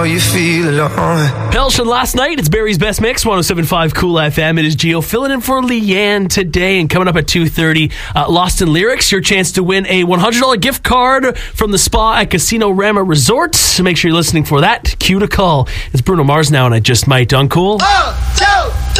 You feel alone. Pelshon last night. It's Barry's Best Mix, 107.5 Cool FM. It is Gio filling in for Leanne today. And coming up at 2:30, Lost in Lyrics, your chance to win a $100 gift card from the spa at Casino Rama Resort. So make sure you're listening for that. Cue to call. It's Bruno Mars now, and I just might uncool. Oh,